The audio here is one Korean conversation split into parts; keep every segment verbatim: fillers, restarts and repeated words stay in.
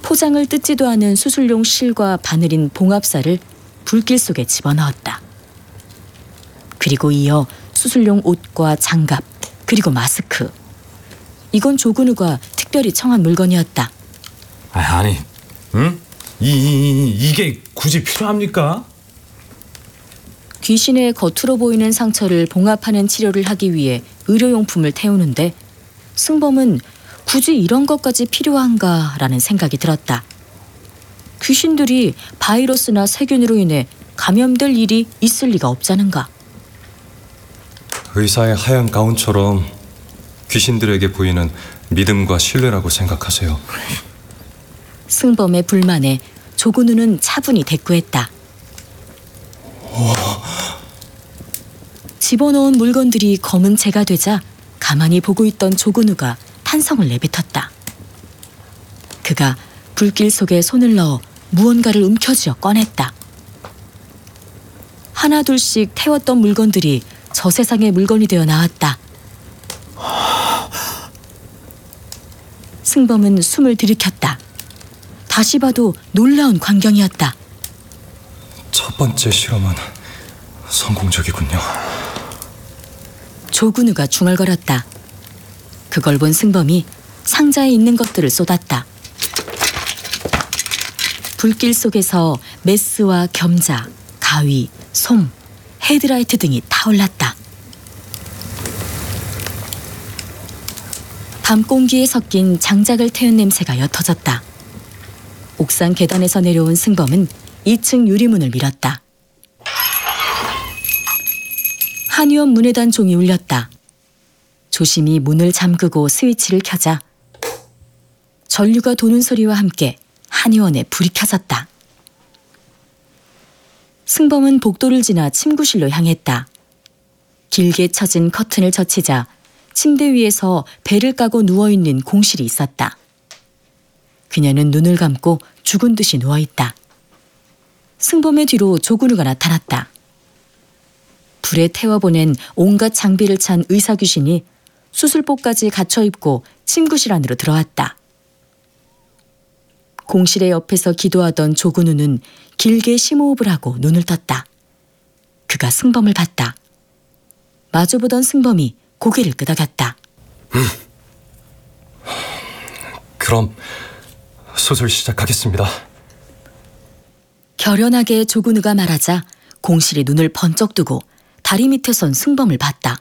포장을 뜯지도 않은 수술용 실과 바늘인 봉합사를 불길 속에 집어넣었다. 그리고 이어 수술용 옷과 장갑, 그리고 마스크. 이건 조근우가 특별히 청한 물건이었다. 아, 아니, 응? 이, 이, 이게 굳이 필요합니까? 귀신의 겉으로 보이는 상처를 봉합하는 치료를 하기 위해 의료용품을 태우는데 승범은 굳이 이런 것까지 필요한가라는 생각이 들었다. 귀신들이 바이러스나 세균으로 인해 감염될 일이 있을 리가 없자는가. 의사의 하얀 가운처럼 귀신들에게 보이는 믿음과 신뢰라고 생각하세요. 승범의 불만에 조근우는 차분히 대꾸했다. 집어넣은 물건들이 검은 재가 되자 가만히 보고 있던 조근우가 탄성을 내뱉었다. 그가 불길 속에 손을 넣어 무언가를 움켜쥐어 꺼냈다. 하나둘씩 태웠던 물건들이 저 세상의 물건이 되어 나왔다. 승범은 숨을 들이켰다. 다시 봐도 놀라운 광경이었다. 첫 번째 실험은 성공적이군요. 조근우가 중얼거렸다. 그걸 본 승범이 상자에 있는 것들을 쏟았다. 불길 속에서 메스와 겸자, 가위, 솜, 헤드라이트 등이 타올랐다. 밤 공기에 섞인 장작을 태운 냄새가 옅어졌다. 옥상 계단에서 내려온 승범은 이 층 유리문을 밀었다. 한의원 문에 단 종이 울렸다. 조심히 문을 잠그고 스위치를 켜자 전류가 도는 소리와 함께 한의원에 불이 켜졌다. 승범은 복도를 지나 침구실로 향했다. 길게 쳐진 커튼을 젖히자 침대 위에서 배를 까고 누워있는 공실이 있었다. 그녀는 눈을 감고 죽은 듯이 누워있다. 승범의 뒤로 조근우가 나타났다. 불에 태워보낸 온갖 장비를 찬 의사 귀신이 수술복까지 갖춰 입고 침구실 안으로 들어왔다. 공실의 옆에서 기도하던 조근우는 길게 심호흡을 하고 눈을 떴다. 그가 승범을 봤다. 마주보던 승범이 고개를 끄덕였다. 음. 그럼 수술 시작하겠습니다. 결연하게 조근우가 말하자 공실이 눈을 번쩍 뜨고 다리 밑에 선 승범을 봤다.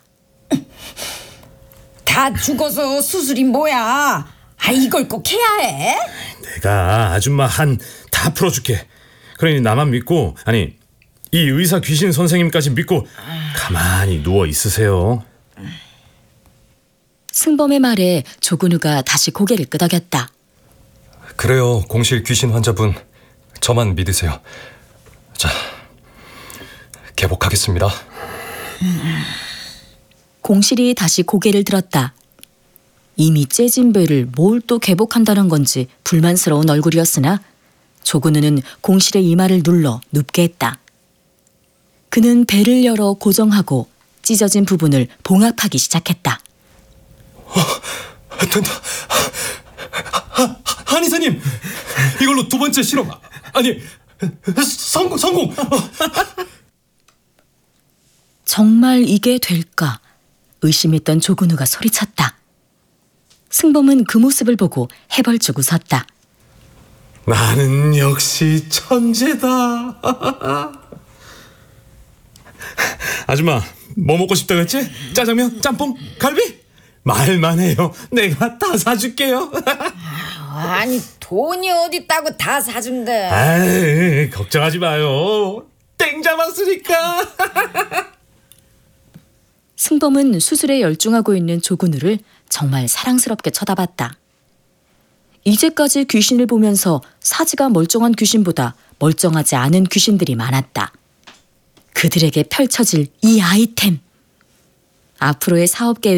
다 죽어서 수술이 뭐야? 아, 이걸 꼭 해야 해? 내가 아줌마 한 다 풀어줄게. 그러니 나만 믿고, 아니 이 의사 귀신 선생님까지 믿고 가만히 누워 있으세요. 승범의 말에 조근우가 다시 고개를 끄덕였다. 그래요, 공실 귀신 환자분. 저만 믿으세요. 자, 개복하겠습니다. 공실이 다시 고개를 들었다. 이미 째진 배를 뭘 또 개복한다는 건지 불만스러운 얼굴이었으나 조근우는 공실의 이마를 눌러 눕게 했다. 그는 배를 열어 고정하고 찢어진 부분을 봉합하기 시작했다. 어, 된다. 하, 한의사님, 이걸로 두 번째 실험, 아니 성공 성공. 정말 이게 될까 의심했던 조근우가 소리쳤다. 승범은 그 모습을 보고 해벌쭉 웃었다. 나는 역시 천재다. 아줌마, 뭐 먹고 싶다고 했지? 짜장면, 짬뽕, 갈비? 말만 해요. 내가 다 사줄게요. 아니, 돈이 어딨다고 다 사준대. 아이, 걱정하지 마요. 땡 잡았으니까. 승범은 수술에 열중하고 있는 조근우를 정말 사랑스럽게 쳐다봤다. 이제까지 귀신을 보면서 사지가 멀쩡한 귀신보다 멀쩡하지 않은 귀신들이 많았다. 그들에게 펼쳐질 이 아이템. 앞으로의 사업 계획